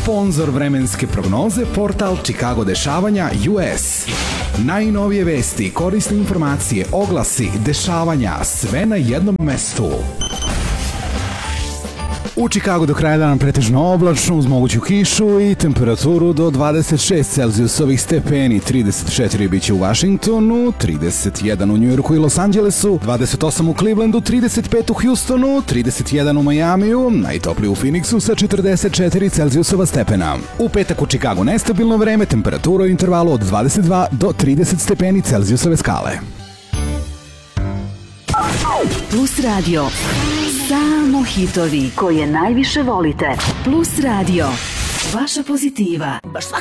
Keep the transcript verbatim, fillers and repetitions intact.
Sponzor vremenske prognoze, portal Chicago dešavanja U S. Najnovije vesti, korisne informacije, oglasi, dešavanja, sve na jednom mestu. U Chicagu do kraja dana pretežno oblačno uz moguću kišu i temperaturu do dvadeset šest Celzijusovih stepeni, trideset četiri biće u Washingtonu, trideset jedan u Njujorku i Los Angelesu, dvadeset osam u Clevelandu, trideset pet u Houstonu, trideset jedan u Majamiju, najtoplije u Phoenixu sa četrdeset četiri Celzijusova stepena. U petak u Chicagu nestabilno vreme, temperatura u intervalu od dvadeset dva do trideset stepeni Celzijusove skale. Plus Radio. Samo hitovi koje najviše volite. Plus Radio. Vaša pozitiva. Baš svaki